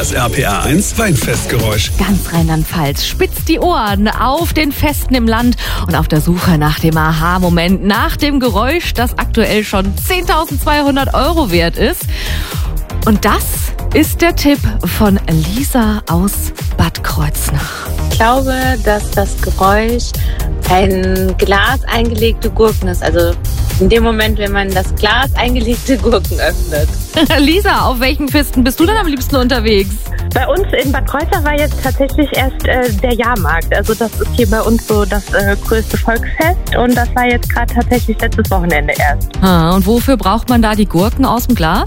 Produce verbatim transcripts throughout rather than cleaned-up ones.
Das R P R eins Weinfestgeräusch. Ganz Rheinland-Pfalz spitzt die Ohren auf den Festen im Land und auf der Suche nach dem Aha-Moment, nach dem Geräusch, das aktuell schon zehntausendzweihundert Euro wert ist. Und das ist der Tipp von Lisa aus Bad Kreuznach. Ich glaube, dass das Geräusch ein Glas eingelegte Gurken ist. Also in dem Moment, wenn man das Glas eingelegte Gurken öffnet. Lisa, auf welchen Festen bist du denn am liebsten unterwegs? Bei uns in Bad Kreuznach war jetzt tatsächlich erst äh, der Jahrmarkt. Also das ist hier bei uns so das äh, größte Volksfest und das war jetzt gerade tatsächlich letztes Wochenende erst. Ah, und wofür braucht man da die Gurken aus dem Glas?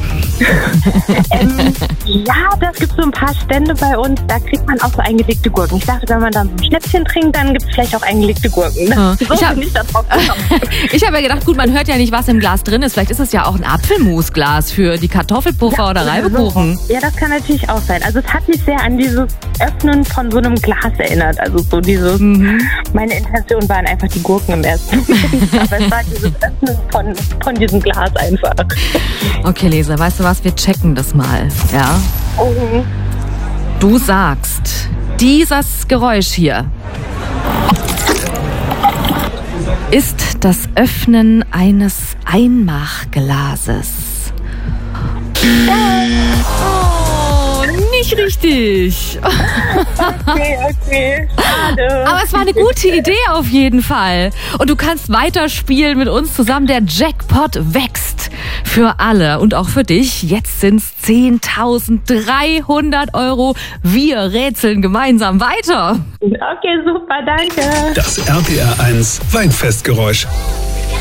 ähm, ja, das gibt so ein paar Stände bei uns, da kriegt man auch so eingelegte Gurken. Ich dachte, wenn man dann so ein Schnäpschen trinkt, dann gibt es vielleicht auch eingelegte Gurken. Ah, So ich habe bin ich da drauf gekommen. ich hab ja gedacht, gut, man hört ja nicht, was im Glas drin ist. Vielleicht ist es ja auch ein Apfelmusglas für die Kartoffelpuffer Ja, oder Reibekuchen. Ja, das kann natürlich auch sein. Also es hat mich sehr an dieses Öffnen von so einem Glas erinnert. Also so dieses, Mhm. meine Intention waren einfach die Gurken im ersten Moment. Aber es war dieses Öffnen von, von diesem Glas einfach. Okay, Lisa, weißt du was? Wir checken das mal, ja? Oh. Du sagst, dieses Geräusch hier ist das Öffnen eines Einmachglases. Oh, nicht richtig. Okay, okay, schade. Aber es war eine gute Idee auf jeden Fall. Und du kannst weiterspielen mit uns zusammen. Der Jackpot wächst für alle und auch für dich. Jetzt sind es zehntausenddreihundert Euro. Wir rätseln gemeinsam weiter. Okay, super, danke. Das R P R eins Weinfestgeräusch.